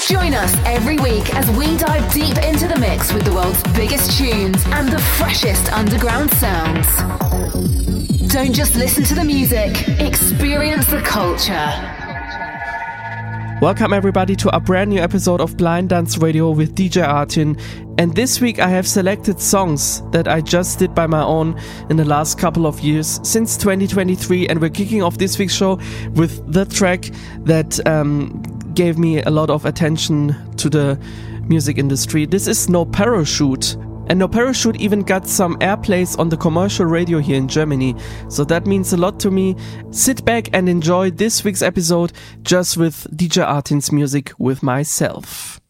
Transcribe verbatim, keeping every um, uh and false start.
Join us every week as we dive deep into the mix with the world's biggest tunes and the freshest underground sounds. Don't just listen to the music, experience the culture. Welcome everybody to a brand new episode of Blind Dance Radio with D J Artin. And this week I have selected songs that I just did by my own in the last couple of years since twenty twenty-three, and we're kicking off this week's show with the track that um, gave me a lot of attention to the music industry. This is No Parachute. And No Parachute even got some airplays on the commercial radio here in Germany. So that means a lot to me. Sit back and enjoy this week's episode just with D J Artin's music with myself.